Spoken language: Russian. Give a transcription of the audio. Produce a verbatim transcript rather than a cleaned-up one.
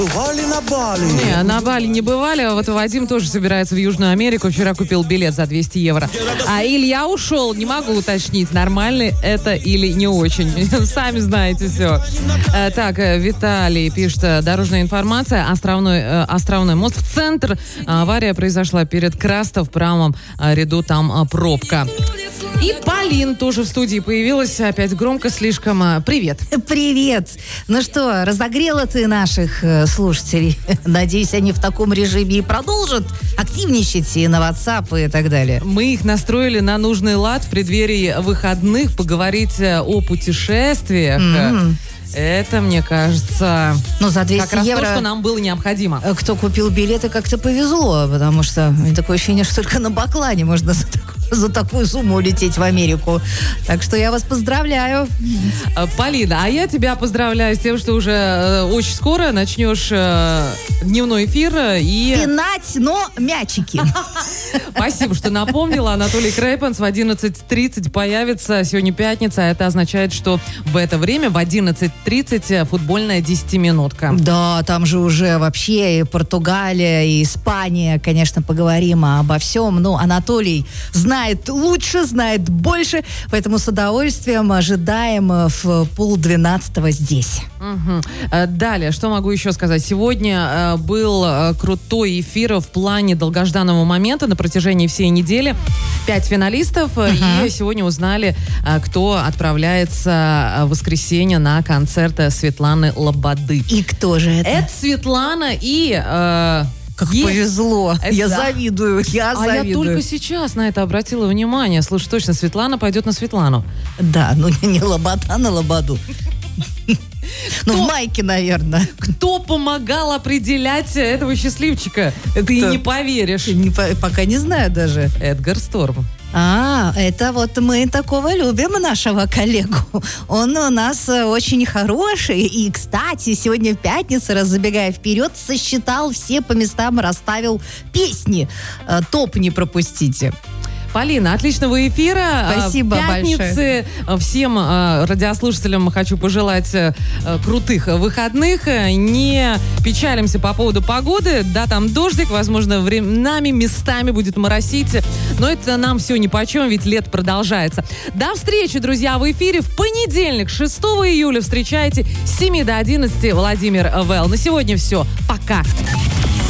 Бывали на Бали? Не, на Бали не бывали. А вот Вадим тоже собирается в Южную Америку. Вчера купил билет за двести евро. А Илья ушел. Не могу уточнить, нормально это или не очень. Сами знаете все. Так, Виталий пишет. Дорожная информация. Островной, Островной мост в центр. Авария произошла перед Красто. В правом ряду там пробка. И Полин тоже в студии появилась. Опять громко слишком. Привет. Привет. Ну что, разогрела ты наших э, слушателей? Надеюсь, они в таком режиме и продолжат активничать и на WhatsApp и так далее. Мы их настроили на нужный лад в преддверии выходных, поговорить о путешествиях. Mm-hmm. Это, мне кажется, ну, за двести как раз евро, то, что нам было необходимо. Кто купил билеты, как-то повезло, потому что у меня такое ощущение, что только на Баклане можно за такую, за такую сумму улететь в Америку. Так что я вас поздравляю. Полина, а я тебя поздравляю с тем, что уже э, очень скоро начнешь э, дневной эфир и... Пинать, но мячики. Спасибо, что напомнила. Анатолий Крейпенс в одиннадцать тридцать появится. Сегодня пятница, а это означает, что в это время в одиннадцать тридцать футбольная десятиминутка. Да, там же уже вообще и Португалия, и Испания, конечно, поговорим обо всем. Ну, Анатолий знает лучше, знает больше, поэтому с удовольствием ожидаем в полдвенадцатого здесь. Угу. Далее, что могу еще сказать? Сегодня был крутой эфир в плане долгожданного момента на протяжении всей недели. Пять финалистов, uh-huh. и сегодня узнали, кто отправляется в воскресенье на концерт Светланы Лободы. И кто же это? Это Светлана и... Э, как есть... повезло. Это... Я завидую, я а завидую. я только сейчас на это обратила внимание. Слушай, точно, Светлана пойдет на Светлану. Да, ну не Лобода на Лободу. Ну, в майке, наверное. Кто помогал определять этого счастливчика? Ты не поверишь. Не по... Пока не знаю даже. Эдгар Сторм. А, это вот мы такого любим, нашего коллегу. Он у нас очень хороший. И, кстати, сегодня пятница, раз забегая вперед, сосчитал все по местам, расставил песни. Топ не пропустите. Полина, отличного эфира. Спасибо Пятницы. большое. Всем э, радиослушателям хочу пожелать э, крутых выходных. Не печалимся по поводу погоды. Да, там дождик, возможно, временами, местами будет моросить. Но это нам все нипочем, ведь лето продолжается. До встречи, друзья, в эфире в понедельник, шестого июля. Встречайте с семи до одиннадцати. Владимир Вэлл. На сегодня все. Пока.